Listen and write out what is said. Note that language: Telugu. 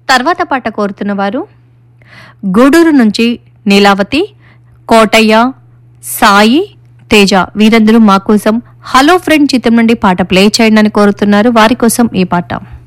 తర్వాత పాట కోరుతున్న వారు గూడూరు నుంచి నీలావతి, కోటయ్య, సాయి, తేజ వీరందరూ మా కోసం హలో ఫ్రెండ్ చిత్రం నుండి పాట ప్లే చేయండి అని కోరుతున్నారు. వారి కోసం ఈ పాట.